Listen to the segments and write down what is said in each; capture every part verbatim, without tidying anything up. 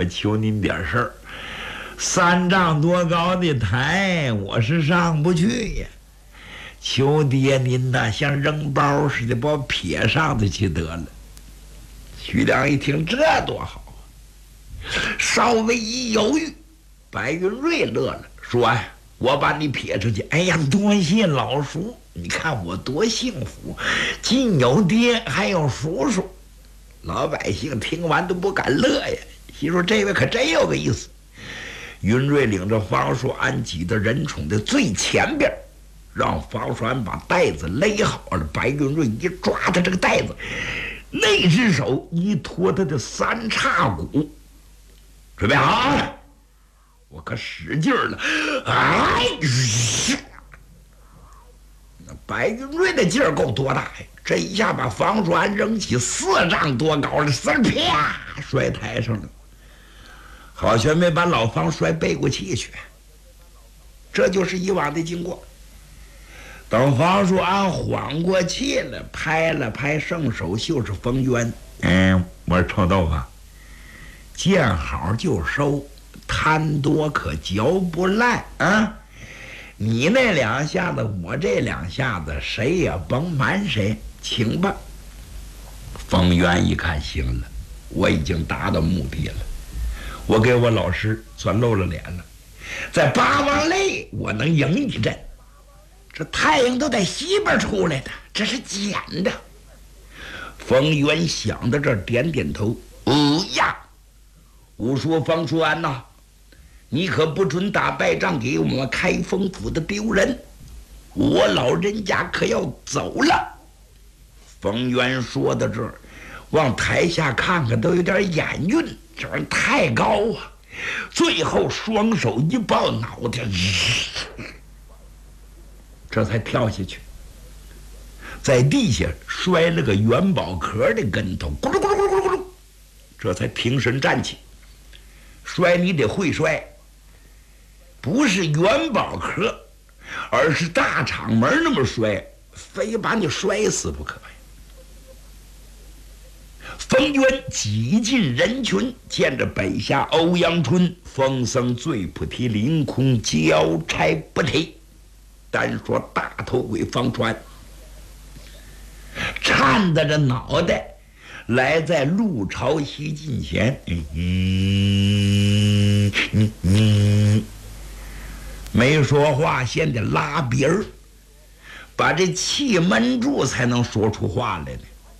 我求您点事儿。三丈多高的台，我是上不去呀。求爹您呐，像扔包似的把我撇上头去得了。徐良一听，这多好啊！稍微一犹豫，白云瑞乐了，说：“哎，我把你撇出去。”哎呀，多谢老叔，你看我多幸福，既有爹还有叔叔。老百姓听完都不敢乐呀，心说这位可真有个意思。云瑞领着方叔安挤到人宠的最前边，让方叔安把带子勒好了。白云瑞一抓他这个带子，那只手一托他的三叉骨，准备好了，我可使劲了！哎，那白云瑞的劲儿够多大呀！这一下把方叔安扔起四丈多高的，丝啪摔台上了。好悬没把老方摔背过气去。这就是以往的经过。等方叔安缓过气了，拍了拍圣手，就是冯渊。嗯，我说臭豆腐，见好就收，贪多可嚼不烂啊！你那两下子，我这两下子，谁也甭瞒谁，请吧。冯渊一看，行了，我已经达到目的了。我给我老师算露了脸了，在八王擂我能赢一阵，这太阳都在西边出来的，这是捡的。冯渊想到这儿，点点头。哦呀，我说方叔安呐，你可不准打败仗给我们开封府的丢人，我老人家可要走了。冯渊说到这儿，往台下看看都有点眼晕，这玩意太高啊！最后双手一抱脑袋，这才跳下去，在地下摔了个元宝壳的跟头，咕噜咕噜咕噜咕噜咕噜，这才停身站起。摔你得会摔，不是元宝壳，而是大厂门那么摔，非把你摔死不可呀！冯渊挤进人群，见着北下欧阳春、风僧醉菩提凌空交差不提，单说大头鬼方川，颤着着脑袋来在陆朝夕近前，嗯嗯嗯嗯，没说话，先得拉鼻儿，把这气闷住，才能说出话来呢。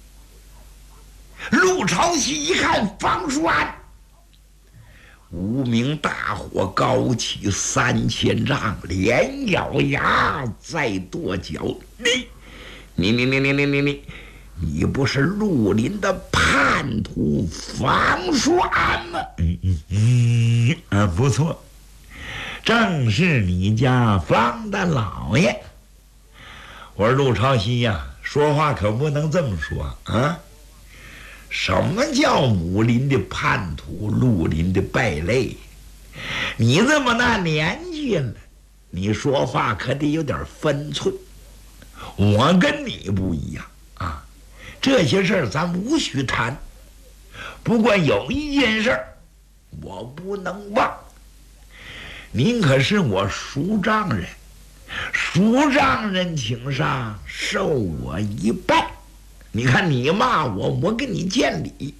陆朝夕一看方叔安，无名大火高起三千丈，连咬牙再跺脚，你你你你你你你你你不是绿林的叛徒方叔安吗？嗯嗯嗯啊，不错，正是你家方大老爷。我说陆朝夕呀，说话可不能这么说啊！什么叫武林的叛徒，绿林的败类？你这么大年纪了，你说话可得有点分寸。我跟你不一样啊，这些事儿咱无需谈。不过有一件事儿我不能忘，您可是我叔丈人，叔丈人请上，受我一拜。你看你骂我，我给你见礼。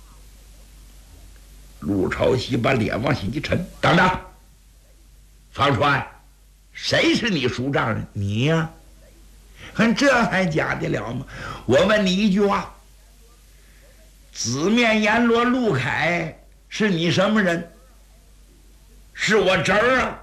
陆朝夕把脸往下一沉，等等，方川，谁是你叔丈人？你呀、啊，这还假的了吗？我问你一句话，紫面阎罗陆凯是你什么人？是我侄儿啊。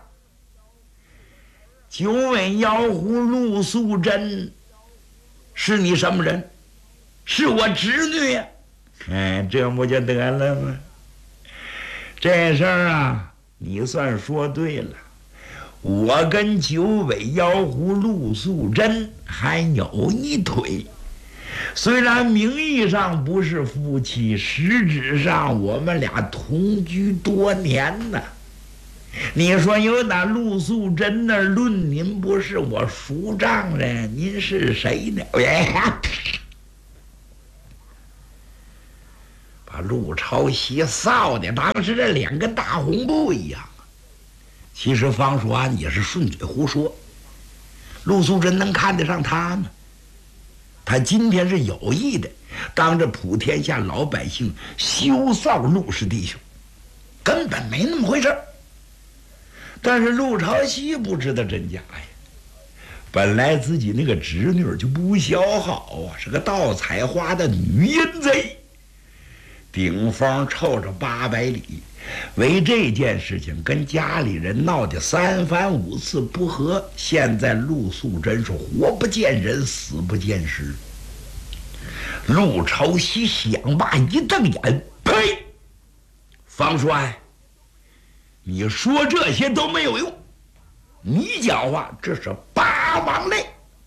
九尾妖狐陆素贞是你什么人？是我侄女呀。哎，这不就得了吗？这事儿啊，你算说对了。我跟九尾妖狐陆素贞还有一腿，虽然名义上不是夫妻，实质上我们俩同居多年呢。你说有打陆素贞那儿论，您不是我叔丈人，您是谁呢？哎，把陆朝夕臊的当时这脸跟大红布一样。其实方叔安也是顺嘴胡说，陆素贞能看得上他吗？他今天是有意的当着普天下老百姓羞臊陆氏弟兄，根本没那么回事。但是陆朝夕不知道真假呀，本来自己那个侄女就不小好啊，是个盗采花的女淫贼，顶风臭着八百里，为这件事情跟家里人闹得三番五次不和。现在陆素贞是活不见人，死不见尸。陆朝夕想罢一瞪眼，呸！方叔安，你说这些都没有用，你讲话这是八王类，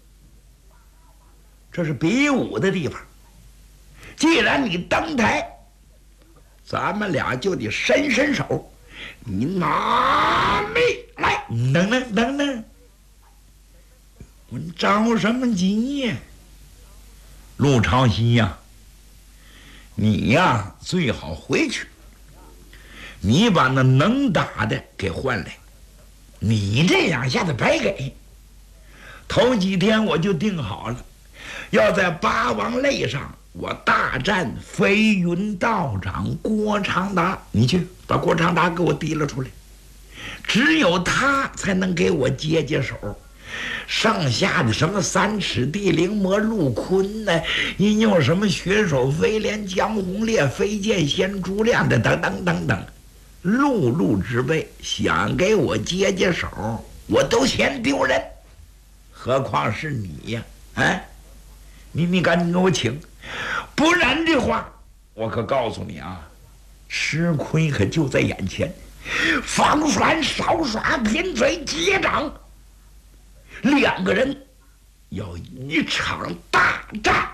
这是比武的地方。既然你登台，咱们俩就得伸伸手，你拿命来！等等等等，我着什么急呀？陆朝夕呀，你呀最好回去，你把那能打的给换来。你这两下子白给。头几天我就定好了，要在八王擂上我大战飞云道长郭长达，你去把郭长达给我提了出来，只有他才能给我接接手。剩下的什么三尺地灵魔陆坤呢，应用什么血手飞廉江红烈飞剑仙朱亮的等等等等，陆路之辈想给我接接手，我都嫌丢人，何况是你呀？哎，你你赶紧给我请，不然的话，我可告诉你啊，吃亏可就在眼前。方传少耍贫嘴，结掌，两个人要一场大战。